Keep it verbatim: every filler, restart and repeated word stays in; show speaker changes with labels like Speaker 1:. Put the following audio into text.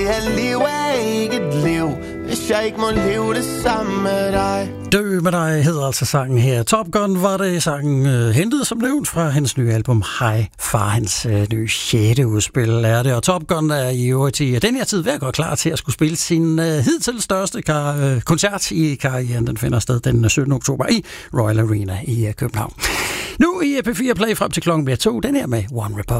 Speaker 1: her liv er ikke et liv, hvis jeg ikke må leve det sammen med dig.
Speaker 2: Dø med dig hedder altså sangen her. Top Gun var det sangen øh, hentet som nævnt fra hans nye album High Far. Hans øh, nye sjette udspil er det. Og Top Gun er i øvrigt i den her tid ved at gå klar til at skulle spille sin øh, hidtil største kar- øh, koncert i karrieren. Den finder sted den syttende oktober i Royal Arena i øh, København. Nu i P fire Play frem til klokken bliver to. Den her med One Republic.